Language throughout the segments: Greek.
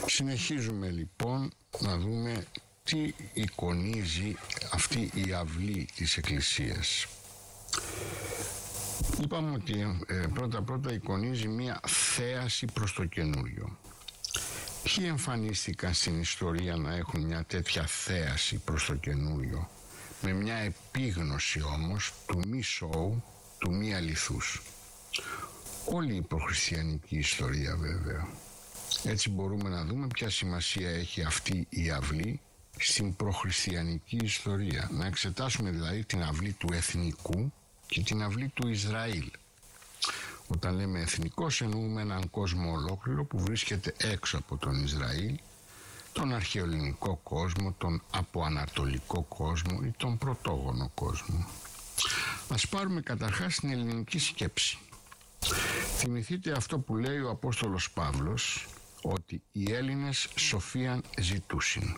Συνεχίζουμε λοιπόν να δούμε τι εικονίζει αυτή η αυλή της Εκκλησίας. Είπαμε ότι πρώτα εικονίζει μία θέαση προς το καινούριο. Ποιοι εμφανίστηκαν στην ιστορία να έχουν μια τέτοια θέαση προς το καινούριο, με μια επίγνωση όμως του μη σόου, του μη αληθούς? Όλη η προχριστιανική ιστορία βέβαια. Έτσι μπορούμε να δούμε ποια σημασία έχει αυτή η αυλή στην προχριστιανική ιστορία. Να εξετάσουμε δηλαδή την αυλή του εθνικού και την αυλή του Ισραήλ. Όταν λέμε εθνικός εννοούμε έναν κόσμο ολόκληρο που βρίσκεται έξω από τον Ισραήλ, τον αρχαιοελληνικό κόσμο, τον αποανατολικό κόσμο ή τον πρωτόγονο κόσμο. Ας πάρουμε καταρχάς την ελληνική σκέψη. Θυμηθείτε αυτό που λέει ο Απόστολος Παύλος, ότι οι Έλληνες σοφίαν ζητούσιν.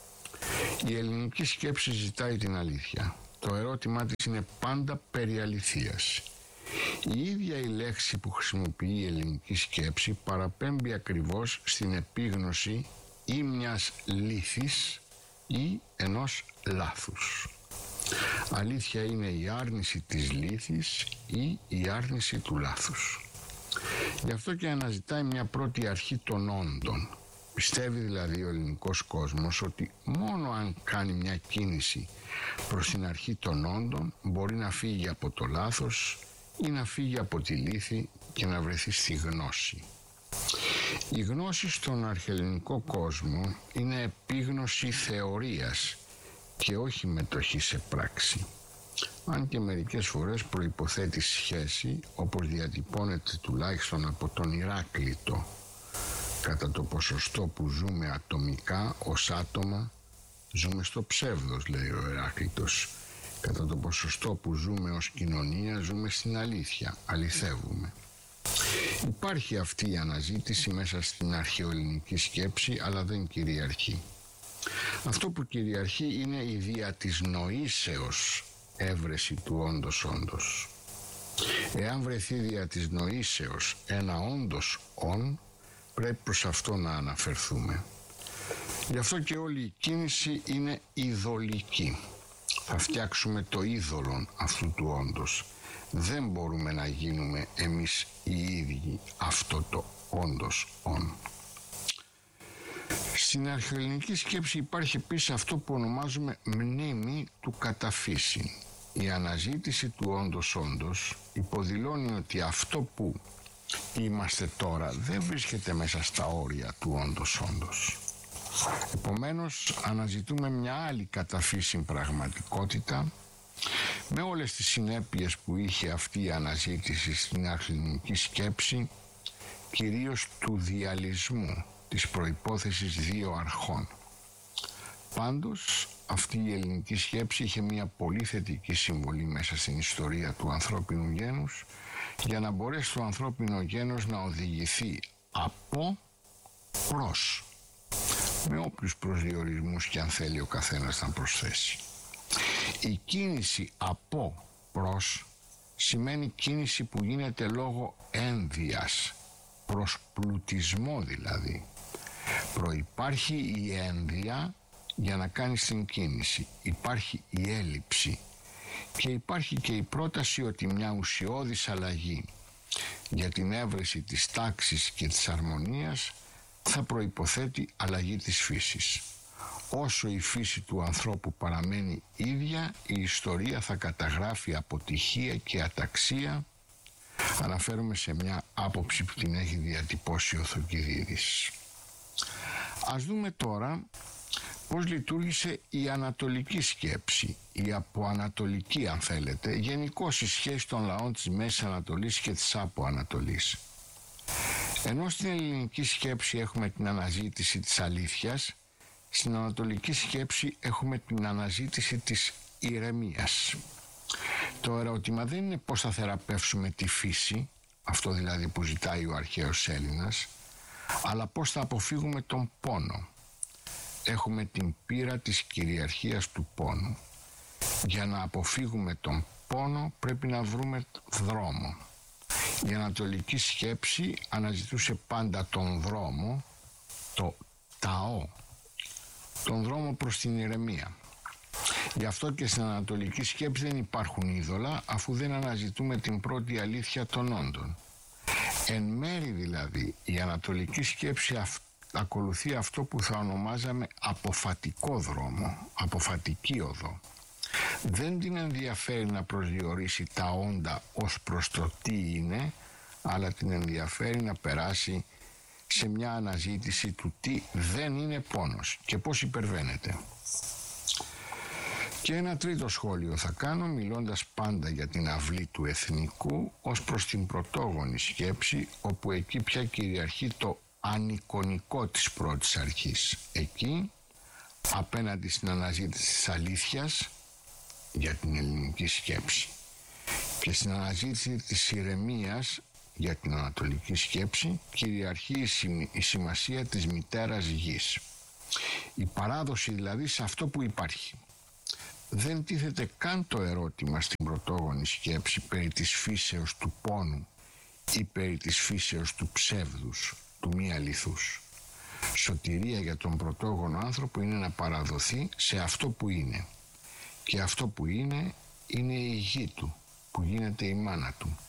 Η ελληνική σκέψη ζητάει την αλήθεια. Το ερώτημά της είναι πάντα περί αληθείας. Η ίδια η λέξη που χρησιμοποιεί η ελληνική σκέψη παραπέμπει ακριβώς στην επίγνωση ή μιας λύθης ή ενός λάθους. Αλήθεια είναι η άρνηση της λύθης ή η άρνηση του λάθους. Γι' αυτό και αναζητάει μια πρώτη αρχή των όντων. Πιστεύει δηλαδή ο ελληνικός κόσμος ότι μόνο αν κάνει μια κίνηση προς την αρχή των όντων μπορεί να φύγει από το λάθος ή να φύγει από τη λύθη και να βρεθεί στη γνώση. Η γνώση στον αρχαιελληνικό κόσμο είναι επίγνωση θεωρίας και όχι μετοχή σε πράξη. Αν και μερικές φορές προϋποθέτει σχέση, όπως διατυπώνεται τουλάχιστον από τον Ηράκλειτο. Κατά το ποσοστό που ζούμε ατομικά ως άτομα, ζούμε στο ψεύδος, λέει ο Ηράκλειτος. Κατά το ποσοστό που ζούμε ως κοινωνία, ζούμε στην αλήθεια, αληθεύουμε. Υπάρχει αυτή η αναζήτηση μέσα στην αρχαιοελληνική σκέψη, αλλά δεν κυριαρχεί. Αυτό που κυριαρχεί είναι η δια της νοήσεως έβρεση του όντος. Εάν βρεθεί δια της νοήσεως ένα όντος ον, πρέπει προς αυτό να αναφερθούμε. Γι' αυτό και όλη η κίνηση είναι ειδωλική. Θα φτιάξουμε το είδωλον αυτού του όντος. Δεν μπορούμε να γίνουμε εμείς οι ίδιοι αυτό το όντος ον. Στην αρχαιοελληνική σκέψη υπάρχει επίσης αυτό που ονομάζουμε μνήμη του καταφύσιν. Η αναζήτηση του όντος υποδηλώνει ότι αυτό που είμαστε τώρα δεν βρίσκεται μέσα στα όρια του όντος. Επομένως αναζητούμε μια άλλη καταφύσιν πραγματικότητα, με όλες τις συνέπειες που είχε αυτή η αναζήτηση στην αρχαιοελληνική σκέψη, κυρίως του διαλυσμού, της προϋπόθεσης δύο αρχών. Πάντως αυτή η ελληνική σκέψη είχε μια πολύ θετική συμβολή μέσα στην ιστορία του ανθρώπινου γένους, για να μπορέσει το ανθρώπινο γένος να οδηγηθεί από προς, με όποιους προσδιορισμούς και αν θέλει ο καθένας να προσθέσει. Η κίνηση από προς σημαίνει κίνηση που γίνεται λόγω ένδυας, προς πλουτισμό δηλαδή. Προϋπάρχει η ένδυα για να κάνεις την κίνηση. Υπάρχει η έλλειψη και υπάρχει και η πρόταση ότι μια ουσιώδης αλλαγή για την έβρεση της τάξης και της αρμονίας θα προϋποθέτει αλλαγή της φύσης. Όσο η φύση του ανθρώπου παραμένει ίδια, η ιστορία θα καταγράφει αποτυχία και αταξία. Αναφέρομαι σε μια άποψη που την έχει διατυπώσει ο Θουκυδίδης. Ας δούμε τώρα πώς λειτουργήσε η ανατολική σκέψη, η αποανατολική αν θέλετε, γενικώς η σχέση των λαών της Μέσης Ανατολής και της Αποανατολής. Ενώ στην ελληνική σκέψη έχουμε την αναζήτηση της αλήθειας, στην ανατολική σκέψη έχουμε την αναζήτηση της ηρεμίας. Το ερώτημα δεν είναι πώς θα θεραπεύσουμε τη φύση, αυτό δηλαδή που ζητάει ο αρχαίος Έλληνας, αλλά πώς θα αποφύγουμε τον πόνο. Έχουμε την πείρα της κυριαρχίας του πόνου. Για να αποφύγουμε τον πόνο πρέπει να βρούμε δρόμο. Η ανατολική σκέψη αναζητούσε πάντα τον δρόμο, το Ταό, τον δρόμο προς την ηρεμία. Γι' αυτό και στην ανατολική σκέψη δεν υπάρχουν είδωλα, αφού δεν αναζητούμε την πρώτη αλήθεια των όντων. Εν μέρει δηλαδή η ανατολική σκέψη ακολουθεί αυτό που θα ονομάζαμε αποφατικό δρόμο, αποφατική οδό. Δεν την ενδιαφέρει να προσδιορίσει τα όντα ως προς το τι είναι, αλλά την ενδιαφέρει να περάσει σε μια αναζήτηση του τι δεν είναι πόνος και πώς υπερβαίνεται. Και ένα τρίτο σχόλιο θα κάνω, μιλώντας πάντα για την αυλή του εθνικού ως προς την πρωτόγονη σκέψη, όπου εκεί πια κυριαρχεί το ανεικονικό της πρώτης αρχής. Εκεί, απέναντι στην αναζήτηση της αλήθειας για την ελληνική σκέψη και στην αναζήτηση της ηρεμίας για την ανατολική σκέψη, κυριαρχεί η σημασία της μητέρας γης. Η παράδοση δηλαδή σε αυτό που υπάρχει. Δεν τίθεται καν το ερώτημα στην πρωτόγονη σκέψη περί της φύσεως του πόνου ή περί της φύσεως του ψεύδους, του μη αληθούς. Σωτηρία για τον πρωτόγονο άνθρωπο είναι να παραδοθεί σε αυτό που είναι. Και αυτό που είναι η γη του, που γίνεται η μάνα του.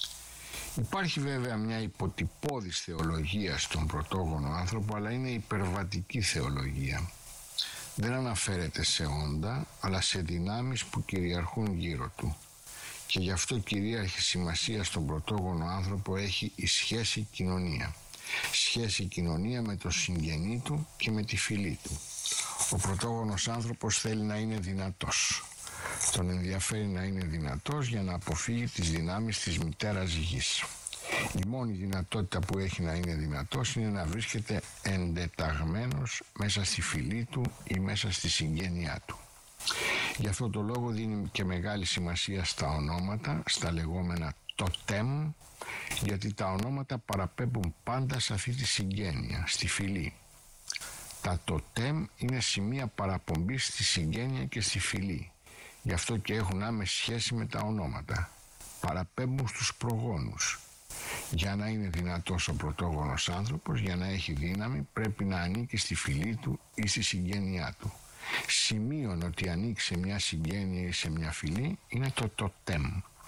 Υπάρχει βέβαια μια υποτυπώδης θεολογία στον πρωτόγονο άνθρωπο, αλλά είναι υπερβατική θεολογία. Δεν αναφέρεται σε όντα, αλλά σε δυνάμεις που κυριαρχούν γύρω του. Και γι' αυτό κυρίαρχη σημασία στον πρωτόγονο άνθρωπο έχει η σχέση κοινωνία. Σχέση κοινωνία με το συγγενή του και με τη φυλή του. Ο πρωτόγονος άνθρωπος θέλει να είναι δυνατός. Τον ενδιαφέρει να είναι δυνατός για να αποφύγει τις δυνάμεις της μητέρας γης. Η μόνη δυνατότητα που έχει να είναι δυνατός είναι να βρίσκεται εντεταγμένος μέσα στη φυλή του ή μέσα στη συγγένειά του. Γι' αυτό το λόγο δίνει και μεγάλη σημασία στα ονόματα, στα λεγόμενα τοτέμ, γιατί τα ονόματα παραπέμπουν πάντα σε αυτή τη συγγένεια, στη φυλή. Τα τοτέμ είναι σημεία παραπομπής στη συγγένεια και στη φυλή. Γι' αυτό και έχουν άμεση σχέση με τα ονόματα. Παραπέμπουν στους προγόνους. Για να είναι δυνατός ο πρωτόγονος άνθρωπος, για να έχει δύναμη, πρέπει να ανήκει στη φυλή του ή στη συγγένειά του. Σημείων ότι ανήκει σε μια συγγένεια ή σε μια φυλή είναι το τοτέμ.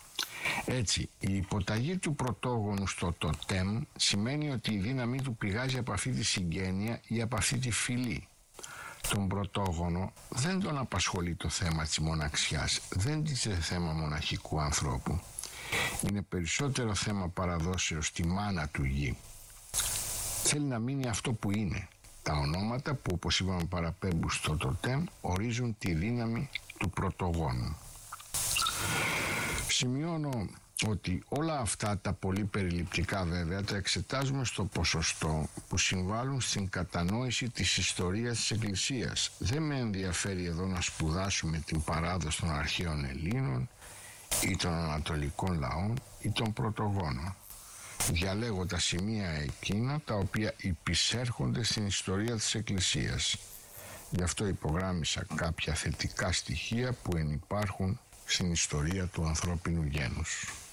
Έτσι, η υποταγή του πρωτόγονου στο τοτέμ σημαίνει ότι η δύναμή του πηγάζει από αυτή τη συγγένεια ή από αυτή τη φυλή. Τον πρωτόγονο δεν τον απασχολεί το θέμα της μοναξιάς, δεν είναι θέμα μοναχικού ανθρώπου. Είναι περισσότερο θέμα παραδόσεως στη μάνα του γη. Θέλει να μείνει αυτό που είναι. Τα ονόματα που, όπως είπαμε, παραπέμπουν στο τοτέμ ορίζουν τη δύναμη του πρωτογόνου. Σημειώνω ότι όλα αυτά τα πολύ περιληπτικά βέβαια τα εξετάζουμε στο ποσοστό που συμβάλλουν στην κατανόηση της ιστορίας της Εκκλησίας. Δεν με ενδιαφέρει εδώ να σπουδάσουμε την παράδοση των αρχαίων Ελλήνων ή των ανατολικών λαών ή των πρωτογόνων. Διαλέγω τα σημεία εκείνα τα οποία υπησέρχονται στην ιστορία της Εκκλησίας. Γι' αυτό υπογράμμισα κάποια θετικά στοιχεία που ενυπάρχουν στην ιστορία του ανθρώπινου γένους.